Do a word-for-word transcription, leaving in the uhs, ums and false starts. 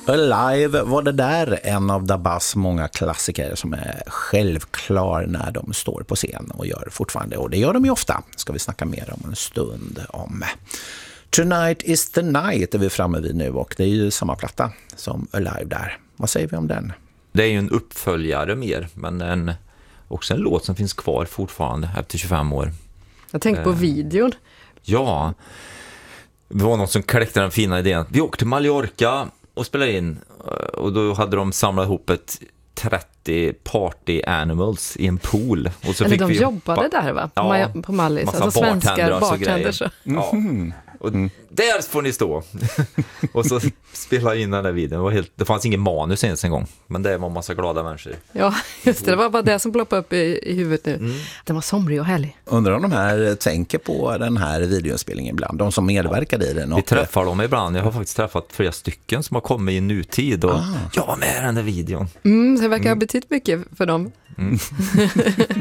Alive var det där, en av Dabas många klassiker som är självklar när de står på scen och gör fortfarande. Och det gör de ju ofta, ska vi snacka mer om en stund om. Tonight is the night är vi framme vid nu, och det är ju samma platta som Alive där. Vad säger vi om den? Det är ju en uppföljare mer, men en, också en låt som finns kvar fortfarande efter tjugofem år. Jag tänkte på eh, videon. Ja, det var något som kläckte den fina idén. Vi åkte till Mallorca och spelade in, och då hade de samlat ihop ett trettio party animals i en pool. Och så Eller fick de vi jobbade ba- där, va? På, ja, Ma- på Mallis. massa Alltså svenska bartenders och bartenders. grejer. Ja. Och där får ni stå. Och så spela in den där videon. Det, var helt, det fanns ingen manus ens en gång. Men det var en massa glada människor. Ja, just det. Det var bara det som ploppade upp i, i huvudet nu. Mm. Den var somrig och härlig. Undrar om de här tänker på den här videospelningen ibland, de som medverkade i den. Vi träffar dem ibland. Jag har faktiskt träffat flera stycken som har kommit i nutid. Och Ah. jag var med i den där videon. Mm, så det verkar ha betytt mycket för dem. Mm.